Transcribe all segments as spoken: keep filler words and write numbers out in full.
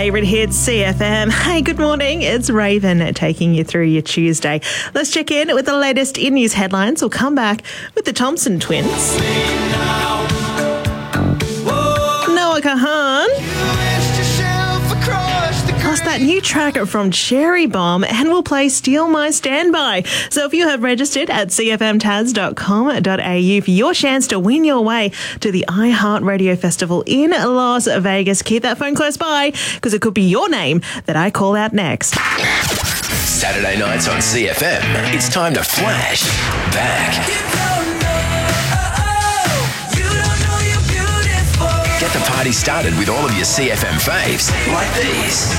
favourite hits, C F M. Hey, good morning. It's Raven taking you through your Tuesday. Let's check in with the latest in news headlines. We'll come back with the Thompson twins. Noah Kahan. Plus that new track from Cherry Bomb, and we'll play Steal My Standby. So if you have registered at c f m taz dot com dot a u for your chance to win your way to the iHeartRadio Festival in Las Vegas, keep that phone close by because it could be your name that I call out next. Saturday nights on C F M, it's time to flash back. Get the party started with all of your C F M faves, like these.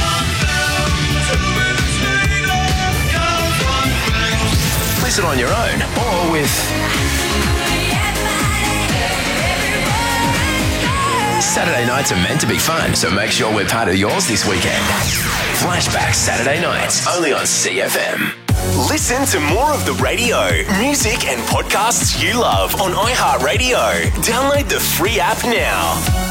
Listen on your own or with Saturday nights are meant to be fun, so make sure we're part of yours this weekend. Flashback Saturday nights, only on C F M. Listen to more of the radio, music and podcasts you love on iHeartRadio. Download the free app now.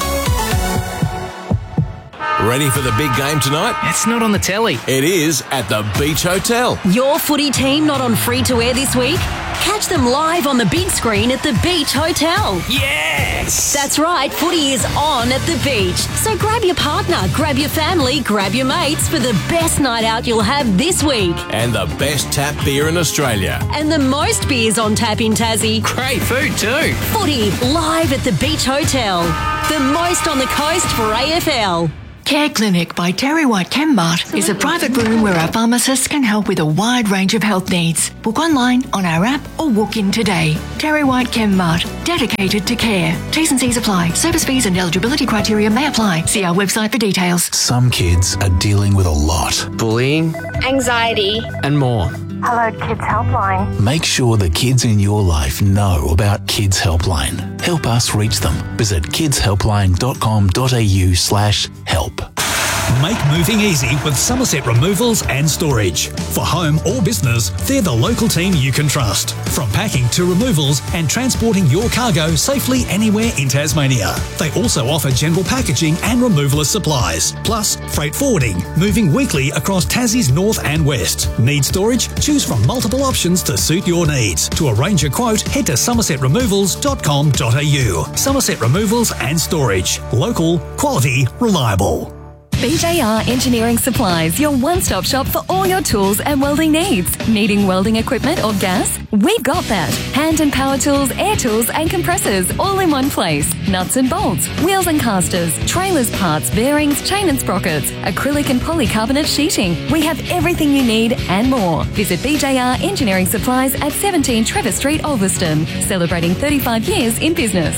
Ready for the big game tonight? It's not on the telly. It is at the Beach Hotel. Your footy team not on free-to-air this week? Catch them live on the big screen at the Beach Hotel. Yes! That's right, footy is on at the beach. So grab your partner, grab your family, grab your mates for the best night out you'll have this week. And the best tap beer in Australia. And the most beers on tap in Tassie. Great food too. Footy live at the Beach Hotel. The most on the coast for A F L. Care Clinic by Terry White Chemmart is a private room where our pharmacists can help with a wide range of health needs. Book online, on our app, or walk in today. Terry White Chemmart, dedicated to care. T's and C's apply. Service fees and eligibility criteria may apply. See our website for details. Some kids are dealing with a lot. Bullying, anxiety, and more. Hello Kids Helpline. Make sure the kids in your life know about Kids Helpline. Help us reach them. Visit kids helpline dot com dot a u slash help. Make moving easy with Somerset Removals and Storage. For home or business, they're the local team you can trust. From packing to removals and transporting your cargo safely anywhere in Tasmania. They also offer general packaging and removalist supplies, plus freight forwarding, moving weekly across Tassie's north and west. Need storage? Choose from multiple options to suit your needs. To arrange a quote, head to somerset removals dot com dot a u. Somerset Removals and Storage. Local, quality, reliable. B J R Engineering Supplies, your one-stop shop for all your tools and welding needs. Needing welding equipment or gas? We've got that. Hand and power tools, air tools and compressors all in one place. Nuts and bolts, wheels and casters, trailers parts, bearings, chain and sprockets, acrylic and polycarbonate sheeting. We have everything you need and more. Visit B J R Engineering Supplies at seventeen Trevor Street, Ulverston. Celebrating thirty-five years in business.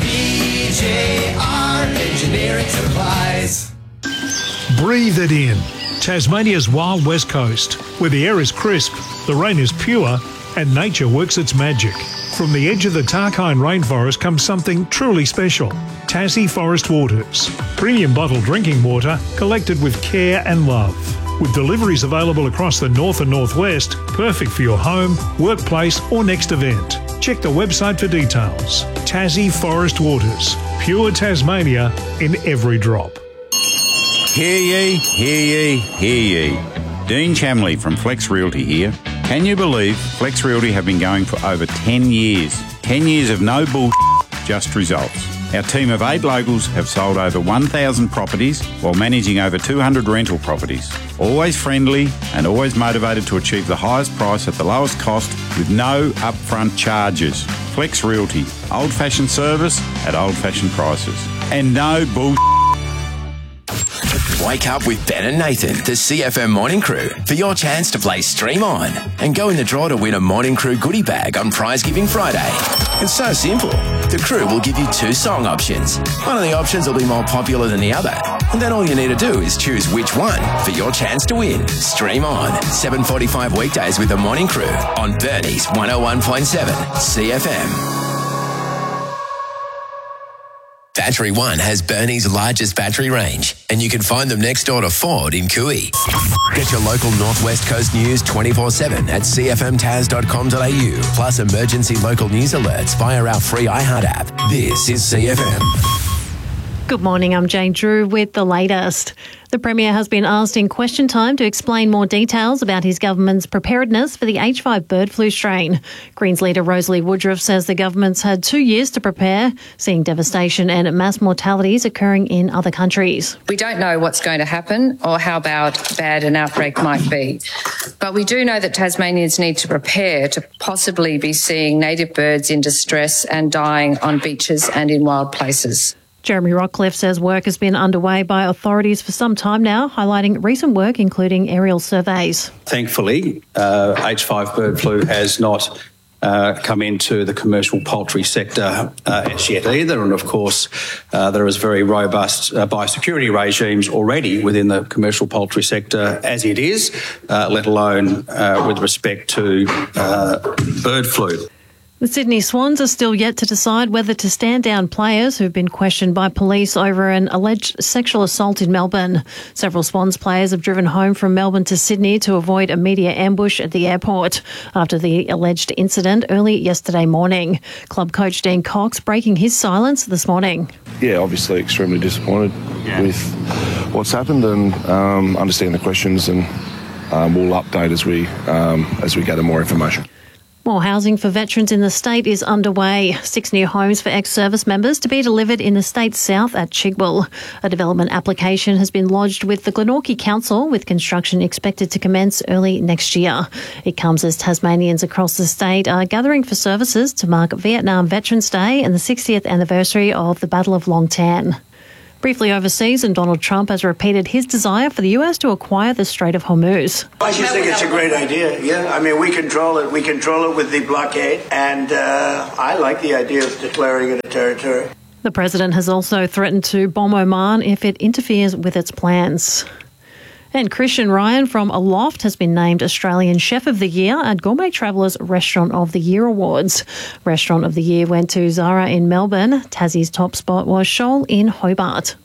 B J R Engineering Supplies. Breathe it in. Tasmania's wild west coast, where the air is crisp, the rain is pure, and nature works its magic. From the edge of the Tarkine rainforest comes something truly special. Tassie Forest Waters. Premium bottled drinking water collected with care and love. With deliveries available across the north and northwest, perfect for your home, workplace or next event. Check the website for details. Tassie Forest Waters. Pure Tasmania in every drop. Hear ye, hear ye, hear ye. Dean Chamley from Flex Realty here. Can you believe Flex Realty have been going for over ten years? ten years of no bull, just results. Our team of eight locals have sold over one thousand properties while managing over two hundred rental properties. Always friendly and always motivated to achieve the highest price at the lowest cost with no upfront charges. Flex Realty, old-fashioned service at old-fashioned prices. And no bull. Wake up with Ben and Nathan, the C F M Morning Crew, for your chance to play Stream On and go in the draw to win a Morning Crew goodie bag on Prize Giving Friday. It's so simple. The crew will give you two song options. One of the options will be more popular than the other. And then all you need to do is choose which one for your chance to win. Stream On, seven forty-five weekdays with the Morning Crew on Bernie's one oh one point seven C F M. Battery One has Bernie's largest battery range, and you can find them next door to Ford in Cooey. Get your local Northwest Coast news twenty-four seven at c f m taz dot com dot a u, plus emergency local news alerts via our free iHeart app. This is C F M. Good morning, I'm Jane Drew with the latest. The Premier has been asked in question time to explain more details about his government's preparedness for the H five bird flu strain. Greens leader Rosalie Woodruff says the government's had two years to prepare, seeing devastation and mass mortalities occurring in other countries. We don't know what's going to happen or how bad, bad an outbreak might be. But we do know that Tasmanians need to prepare to possibly be seeing native birds in distress and dying on beaches and in wild places. Jeremy Rockcliffe says work has been underway by authorities for some time now, highlighting recent work including aerial surveys. Thankfully, uh, H five bird flu has not uh, come into the commercial poultry sector uh, as yet either. And of course, uh, there is very robust uh, biosecurity regimes already within the commercial poultry sector as it is, uh, let alone uh, with respect to uh, bird flu. The Sydney Swans are still yet to decide whether to stand down players who've been questioned by police over an alleged sexual assault in Melbourne. Several Swans players have driven home from Melbourne to Sydney to avoid a media ambush at the airport after the alleged incident early yesterday morning. Club coach Dean Cox breaking his silence this morning. Yeah, obviously extremely disappointed yeah. with what's happened and um, understand the questions, and um, we'll update as we um, as we gather more information. More housing for veterans in the state is underway. Six new homes for ex-service members to be delivered in the state's south at Chigwell. A development application has been lodged with the Glenorchy Council, with construction expected to commence early next year. It comes as Tasmanians across the state are gathering for services to mark Vietnam Veterans Day and the sixtieth anniversary of the Battle of Long Tan. Briefly overseas, and Donald Trump has repeated his desire for the U S to acquire the Strait of Hormuz. I just think it's a great idea, yeah. I mean, we control it. We control it with the blockade, and uh, I like the idea of declaring it a territory. The president has also threatened to bomb Oman if it interferes with its plans. And Christian Ryan from Aloft has been named Australian Chef of the Year at Gourmet Traveller's Restaurant of the Year Awards. Restaurant of the Year went to Zara in Melbourne. Tassie's top spot was Shoal in Hobart.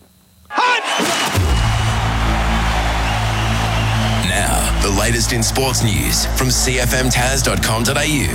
Now, the latest in sports news from c f m taz dot com dot a u.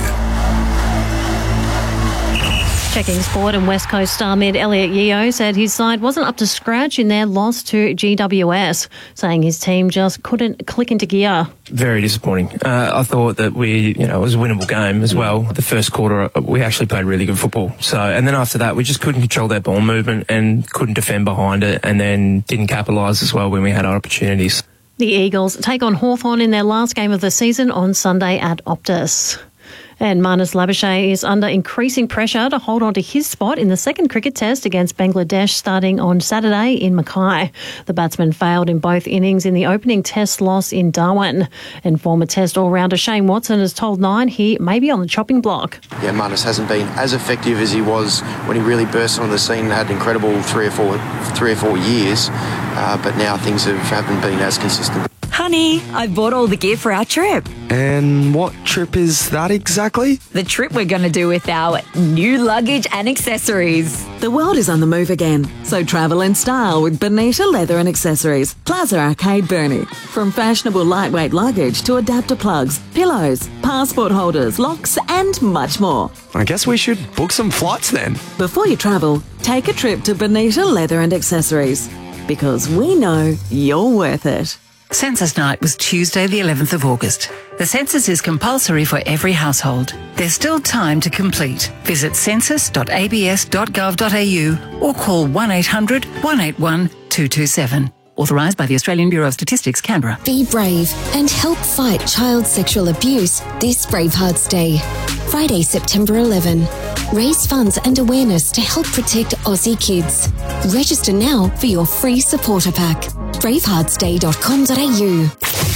Checking sport, and West Coast star mid Elliot Yeo said his side wasn't up to scratch in their loss to G W S, saying his team just couldn't click into gear. Very disappointing. Uh, I thought that we, you know, it was a winnable game as well. The first quarter, we actually played really good football. So, and then after that, we just couldn't control their ball movement and couldn't defend behind it, and then didn't capitalise as well when we had our opportunities. The Eagles take on Hawthorn in their last game of the season on Sunday at Optus. And Marnus Labuschagne is under increasing pressure to hold on to his spot in the second cricket test against Bangladesh starting on Saturday in Mackay. The batsman failed in both innings in the opening test loss in Darwin. And former test all-rounder Shane Watson has told Nine he may be on the chopping block. Yeah, Marnus hasn't been as effective as he was when he really burst onto the scene and had an incredible three or four, three or four years. Uh, but now things have, haven't been as consistent. Honey, I bought all the gear for our trip. And what trip is that exactly? The trip we're going to do with our new luggage and accessories. The world is on the move again, so travel in style with Bonita Leather and Accessories, Plaza Arcade Burnie. From fashionable lightweight luggage to adapter plugs, pillows, passport holders, locks and much more. I guess we should book some flights then. Before you travel, take a trip to Bonita Leather and Accessories, because we know you're worth it. Census Night was Tuesday the eleventh of August. The census is compulsory for every household. There's still time to complete. Visit census dot a b s dot gov dot a u or call one eight hundred, one eight one, two two seven. Authorised by the Australian Bureau of Statistics, Canberra. Be brave and help fight child sexual abuse this Bravehearts Day. Friday, September eleventh. Raise funds and awareness to help protect Aussie kids. Register now for your free supporter pack. bravehearts day dot com dot a u.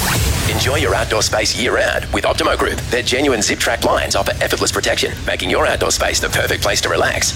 Enjoy your outdoor space year-round with Optimo Group. Their genuine zip-track blinds offer effortless protection, making your outdoor space the perfect place to relax.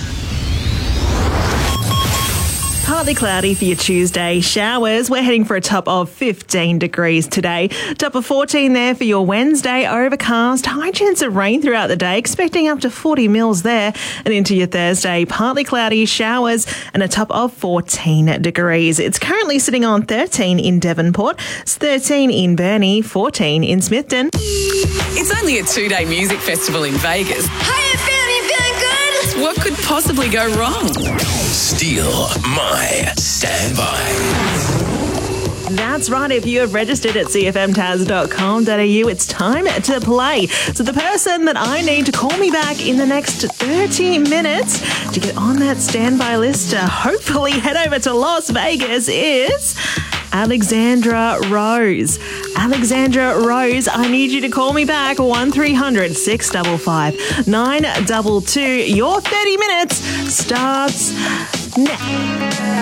Partly cloudy for your Tuesday. Showers. We're heading for a top of fifteen degrees today. Top of fourteen there for your Wednesday. Overcast. High chance of rain throughout the day. Expecting up to forty mils there. And into your Thursday. Partly cloudy, showers, and a top of fourteen degrees. It's currently sitting on thirteen in Devonport. It's thirteen in Burnie. fourteen in Smithton. It's only a two-day music festival in Vegas. How you feeling? You feeling good? What could possibly go wrong? Steal My Standby. That's right. If you have registered at c f m taz dot com dot a u, it's time to play. So the person that I need to call me back in the next thirty minutes to get on that standby list to hopefully head over to Las Vegas is Alexandra Rose. Alexandra Rose, I need you to call me back. one three hundred six five five nine two two. Your thirty minutes starts now.